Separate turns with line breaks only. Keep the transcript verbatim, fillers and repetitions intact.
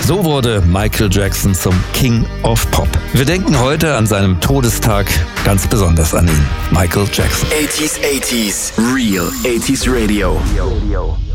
So wurde Michael Jackson zum King of Pop. Wir denken heute an seinem Todestag ganz besonders an ihn, Michael Jackson.
eighties, eighties, Real eighties Radio.